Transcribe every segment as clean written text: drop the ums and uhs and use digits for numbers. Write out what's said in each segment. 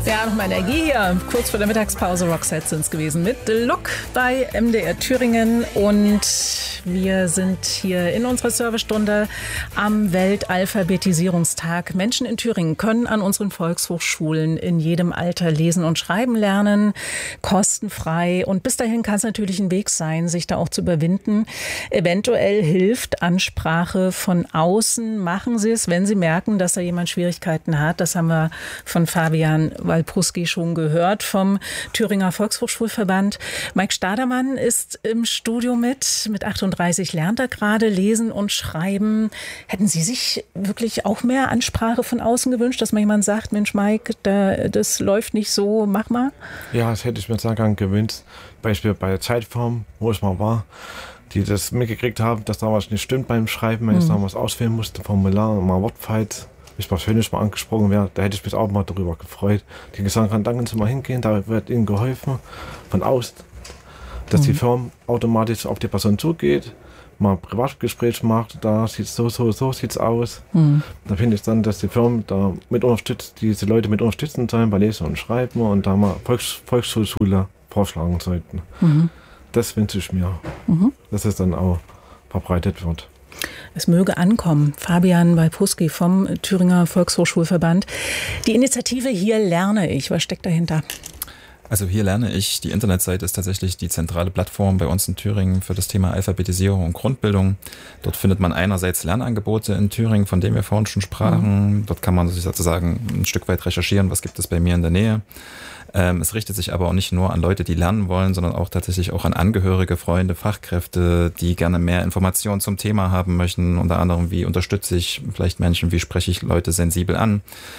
Ja, nochmal Energie hier. Kurz vor der Mittagspause Roxette sind es gewesen mit Look bei MDR Thüringen. Und wir sind hier in unserer Servicestunde am Weltalphabetisierungstag. Menschen in Thüringen können an unseren Volkshochschulen in jedem Alter lesen und schreiben lernen. Kostenfrei. Und bis dahin kann es natürlich ein Weg sein, sich da auch zu überwinden. Eventuell hilft Ansprache von außen. Machen Sie es, wenn Sie merken, dass da jemand Schwierigkeiten hat. Das haben wir von Fabian Walpruski schon gehört vom Thüringer Volkshochschulverband. Mike Stadermann ist im Studio mit 38 lernt er gerade lesen und schreiben. Hätten Sie sich wirklich auch mehr Ansprache von außen gewünscht, dass man jemand sagt, Mensch Mike, das läuft nicht so, mach mal? Ja, das hätte ich mir sehr gern gewünscht. Beispiel bei der Zeitform, wo ich mal war, die das mitgekriegt haben, dass da was nicht stimmt beim Schreiben, wenn ich da was ausfüllen musste, Formular, mal Wortfight, mich persönlich mal angesprochen wäre, da hätte ich mich auch mal darüber gefreut. Die gesagt haben, danke, Sie mal hingehen, da wird Ihnen geholfen von außen, dass die Firma automatisch auf die Person zugeht, mal ein Privatgespräch macht, da sieht es so sieht's aus. Da finde ich dann, dass die Firma da mit unterstützt, diese Leute mit unterstützen sollen bei Lesen und Schreiben und da mal Volkshochschule vorschlagen sollten. Das wünsche ich mir, dass es dann auch verbreitet wird. Es möge ankommen. Fabian Walpruski vom Thüringer Volkshochschulverband. Die Initiative Hier lerne ich. Was steckt dahinter? Also Hier lerne ich. Die Internetseite ist tatsächlich die zentrale Plattform bei uns in Thüringen für das Thema Alphabetisierung und Grundbildung. Dort findet man einerseits Lernangebote in Thüringen, von denen wir vorhin schon sprachen. Dort kann man sich sozusagen ein Stück weit recherchieren, was gibt es bei mir in der Nähe. Es richtet sich aber auch nicht nur an Leute, die lernen wollen, sondern auch tatsächlich auch an Angehörige, Freunde, Fachkräfte, die gerne mehr Informationen zum Thema haben möchten. Unter anderem, wie unterstütze ich vielleicht Menschen, wie spreche ich Leute sensibel an?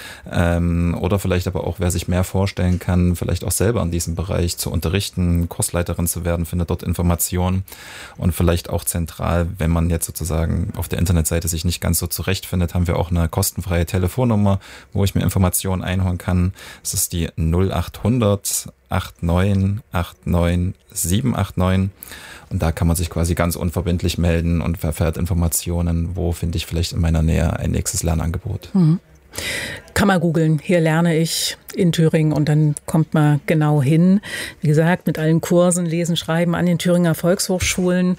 Oder vielleicht aber auch, wer sich mehr vorstellen kann, vielleicht auch selber in diesem Bereich zu unterrichten, Kursleiterin zu werden, findet dort Informationen. Und vielleicht auch zentral, wenn man jetzt sozusagen auf der Internetseite sich nicht ganz so zurechtfindet, haben wir auch eine kostenfreie Telefonnummer, wo ich mir Informationen einholen kann. Das ist die 0800 89 89 789 und da kann man sich quasi ganz unverbindlich melden und erfährt Informationen, wo finde ich vielleicht in meiner Nähe ein nächstes Lernangebot. Kann man googeln, hier lerne ich in Thüringen und dann kommt man genau hin. Wie gesagt, mit allen Kursen, Lesen, Schreiben an den Thüringer Volkshochschulen.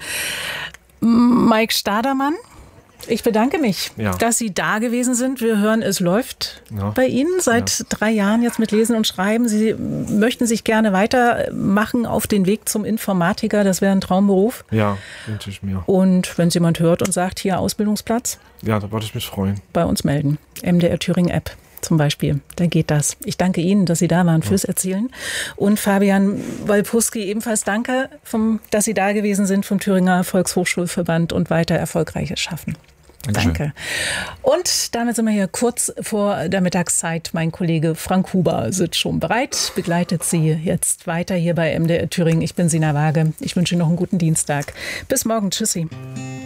Mike Stadermann, ich bedanke mich, dass Sie da gewesen sind. Wir hören, es läuft bei Ihnen seit 3 Jahren jetzt mit Lesen und Schreiben. Sie möchten sich gerne weitermachen auf den Weg zum Informatiker. Das wäre ein Traumberuf. Ja, wünsche ich mir. Und wenn jemand hört und sagt, hier Ausbildungsplatz? Ja, da würde ich mich freuen. Bei uns melden. MDR Thüringen App zum Beispiel. Da geht das. Ich danke Ihnen, dass Sie da waren fürs Erzählen. Und Fabian Walpruski ebenfalls danke, dass Sie da gewesen sind vom Thüringer Volkshochschulverband und weiter Erfolgreiches schaffen. Danke. Und damit sind wir hier kurz vor der Mittagszeit. Mein Kollege Frank Huber sitzt schon bereit, begleitet Sie jetzt weiter hier bei MDR Thüringen. Ich bin Sina Waage. Ich wünsche Ihnen noch einen guten Dienstag. Bis morgen. Tschüssi.